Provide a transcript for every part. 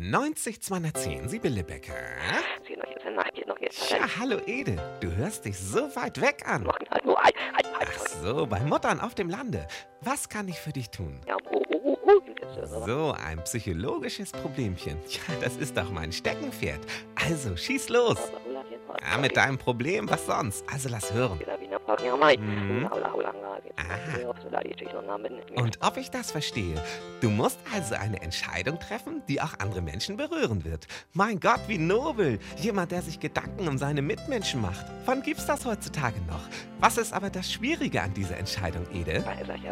90 210, Sibylle Becker. Ja, hallo Ede, du hörst dich so weit weg an. Ach so, bei Muttern auf dem Lande. Was kann ich für dich tun? So, ein psychologisches Problemchen. Ja, das ist doch mein Steckenpferd. Also, schieß los. Ja, mit deinem Problem, was sonst? Also, lass hören. Aha. Und ob ich das verstehe? Du musst also eine Entscheidung treffen, die auch andere Menschen berühren wird. Mein Gott, wie nobel! Jemand, der sich Gedanken um seine Mitmenschen macht. Wann gibt's das heutzutage noch? Was ist aber das Schwierige an dieser Entscheidung, Ede?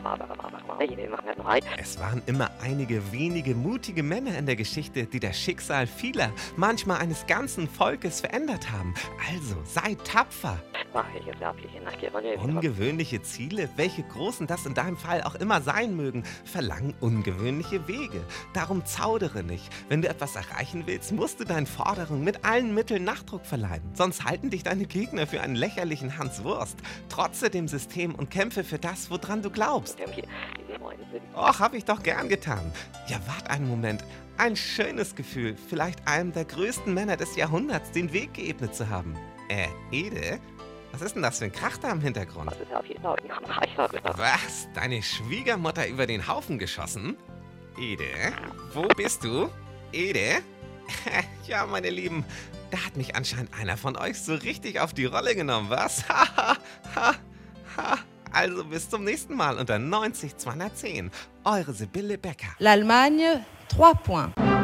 Es waren immer einige wenige mutige Männer in der Geschichte, die das Schicksal vieler, manchmal eines ganzen Volkes verändert haben. Also, sei tapfer! Ungewöhnliche Ziele, welche großen das in deinem Fall auch immer sein mögen, verlangen ungewöhnliche Wege. Darum zaudere nicht. Wenn du etwas erreichen willst, musst du deinen Forderungen mit allen Mitteln Nachdruck verleihen. Sonst halten dich deine Gegner für einen lächerlichen Hans Wurst. Trotze dem System und kämpfe für das, woran du glaubst. Och, hab ich doch gern getan. Ja, wart einen Moment. Ein schönes Gefühl, vielleicht einem der größten Männer des Jahrhunderts den Weg geebnet zu haben. Ede? Was ist denn das für ein Krach da im Hintergrund? Was? Deine Schwiegermutter über den Haufen geschossen? Ede? Wo bist du? Ede? Ja, meine Lieben, da hat mich anscheinend einer von euch so richtig auf die Rolle genommen, was? Also bis zum nächsten Mal unter 90 210. Eure Sibylle Becker. L'Allemagne, 3 points.